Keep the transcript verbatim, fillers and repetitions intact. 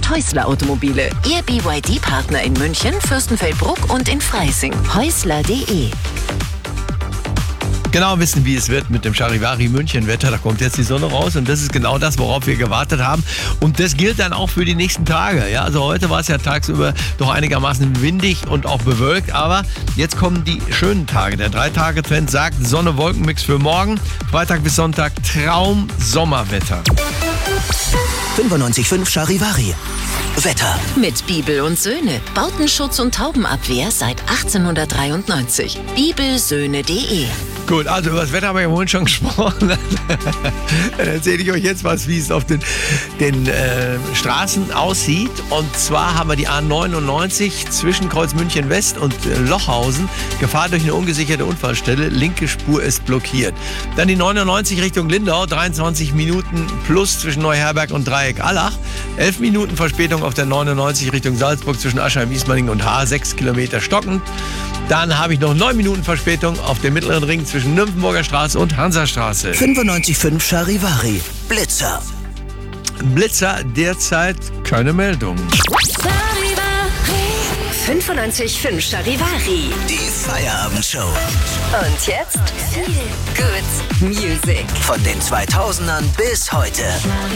ist Häusler Automobile. Ihr B Y D-Partner in München, Fürstenfeldbruck und in Freising. Häusler punkt de. Genau wissen, wie es wird mit dem Charivari-München-Wetter. Da kommt jetzt die Sonne raus und das ist genau das, worauf wir gewartet haben. Und das gilt dann auch für die nächsten Tage. Ja, also heute war es ja tagsüber doch einigermaßen windig und auch bewölkt. Aber jetzt kommen die schönen Tage. Der Drei-Tage-Trend sagt Sonne-Wolken-Mix für morgen. Freitag bis Sonntag Traum-Sommerwetter. fünfundneunzig Komma fünf Charivari. Wetter. Mit Bibel und Söhne. Bautenschutz und Taubenabwehr seit achtzehnhundertdreiundneunzig. bibelsöhne punkt de. Gut, also über das Wetter haben wir ja vorhin schon gesprochen. Dann erzähle ich euch jetzt was, wie es auf den, den äh, Straßen aussieht. Und zwar haben wir die A neunundneunzig zwischen Kreuz München West und äh, Lochhausen. Gefahr durch eine ungesicherte Unfallstelle. Linke Spur ist blockiert. Dann die neunundneunzig Richtung Lindau. dreiundzwanzig Minuten plus zwischen Neuherberg und Dreieck Allach. elf Minuten Verspätung auf der neunundneunzig Richtung Salzburg zwischen Aschheim, Ismaning und Haar. sechs Kilometer stockend. Dann habe ich noch neun Minuten Verspätung auf dem Mittleren Ring zwischen Nymphenburger Straße und Hansastraße. fünfundneunzig Komma fünf Charivari. Blitzer. Blitzer, derzeit keine Meldung. fünfundneunzig Komma fünf Charivari. Die Feierabendshow. Und jetzt Good Music. Von den zweitausendern bis heute.